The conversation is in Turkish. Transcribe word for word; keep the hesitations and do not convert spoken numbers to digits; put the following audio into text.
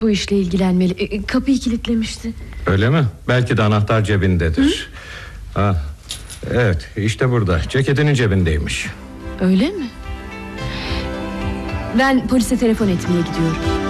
Bu işle ilgilenmeli. E, kapıyı kilitlemişti. Öyle mi? Belki de anahtar cebindedir. Ha, evet, işte burada. Ceketinin cebindeymiş. Öyle mi? Ben polise telefon etmeye gidiyorum.